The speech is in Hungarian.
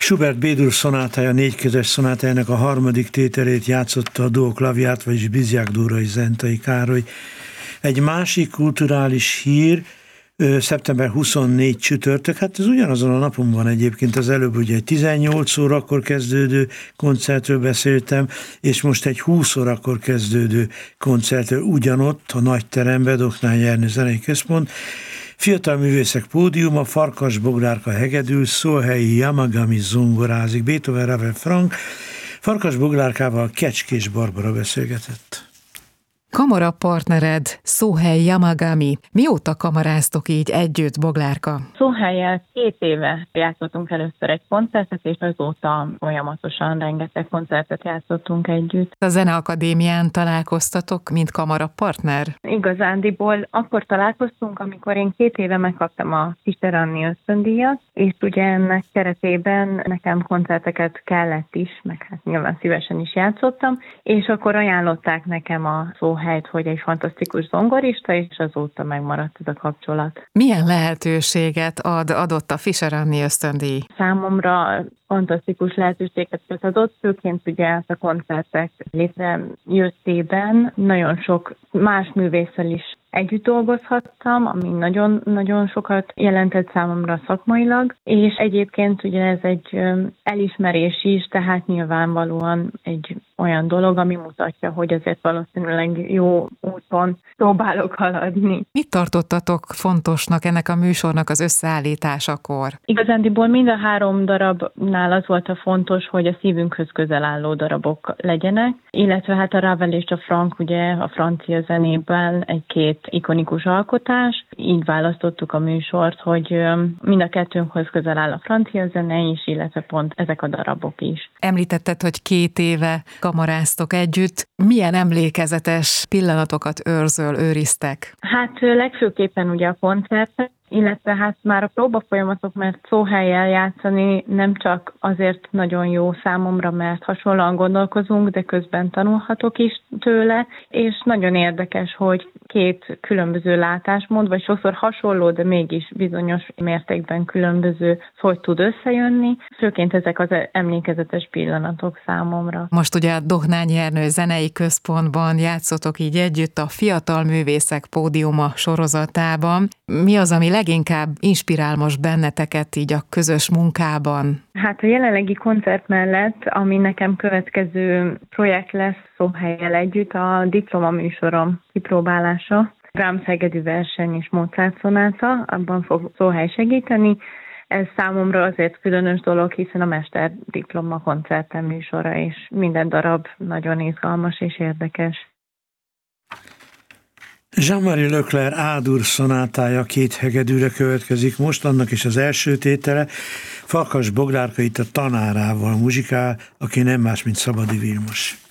Schubert B-dur szonátája, négykezes szonátájának a harmadik tételét játszotta a duo klaviát, vagyis Bizják Dórai Zentai Károly. Egy másik kulturális hír, szeptember 24 csütörtök, hát ez ugyanazon a napon van egyébként, az előbb ugye egy 18 órakor kezdődő koncertről beszéltem, és most egy 20 órakor kezdődő koncertről ugyanott a nagy teremben, Dohnányi Ernő Zenei Központ. Fiatal művészek pódiuma, Farkas Boglárka hegedül, Szolhelyi Yamagami zongorázik, Beethoven, Ravel, Frank. Farkas Boglárkával Kecskés Barbara beszélgetett. Kamara partnered Szolhelyi Yamagami. Mióta kamaráztok így együtt, Boglárka? Szolhellyel 2 éve játszottunk először egy koncertet, és azóta folyamatosan rengeteg koncertet játszottunk együtt. A Zeneakadémián találkoztatok, mint kamara partner? Igazándiból akkor találkoztunk, amikor én 2 éve megkaptam a Fischer Anni ösztöndíjat, és ugye ennek keretében nekem koncerteket kellett is, meg hát nyilván szívesen is játszottam, és akkor ajánlották nekem a Szolhelyt, hogy egy fantasztikus zongorista, és azóta megmaradt ez a kapcsolat. Milyen lehetőséget adott a Fischer Anni ösztöndíj? Számomra fantasztikus lehetőséget adott, főként ugye a koncertek létrejöttében nagyon sok más művésszel is együtt dolgozhattam, ami nagyon-nagyon sokat jelentett számomra szakmailag, és egyébként ugye ez egy elismerés is, tehát nyilvánvalóan egy olyan dolog, ami mutatja, hogy azért valószínűleg jó úton próbálok haladni. Mit tartottatok fontosnak ennek a műsornak az összeállításakor? Igazándiból mind a 3 darabnál az volt a fontos, hogy a szívünkhöz közel álló darabok legyenek, illetve hát a Ravel és a Frank ugye a francia zenében egy-két ikonikus alkotás. Így választottuk a műsort, hogy mind a kettőnkhöz közel áll a francia zene is, illetve pont ezek a darabok is. Említetted, hogy 2 éve kamaráztok együtt. Milyen emlékezetes pillanatokat őriztek? Hát legfőképpen ugye a koncertek, illetve hát már a próbafolyamatok, mert Szolhellyel játszani nem csak azért nagyon jó számomra, mert hasonlóan gondolkozunk, de közben tanulhatok is tőle, és nagyon érdekes, hogy 2 különböző látásmód, vagy sokszor hasonló, de mégis bizonyos mértékben különböző, hogy tud összejönni. Főként ezek az emlékezetes pillanatok számomra. Most ugye a Dohnányi Ernő Zenei Központban játszotok így együtt a Fiatal Művészek Pódiuma sorozatában. Mi az, ami leginkább inspirál most benneteket így a közös munkában? Hát a jelenlegi koncert mellett, ami nekem következő projekt lesz Szolhellyel együtt, a diplomaműsorom kipróbálása. Brahms hegedű verseny és Mozart szonáta, abban fog Szolhely segíteni. Ez számomra azért különös dolog, hiszen a mesterdiploma koncertem műsora, és minden darab nagyon izgalmas és érdekes. Jean-Marie Leclerc A-dur szonátája 2 hegedűre következik most, annak is az első tétele. Farkas Boglárka itt a tanárával muzsikál, aki nem más, mint Szabadi Vilmos.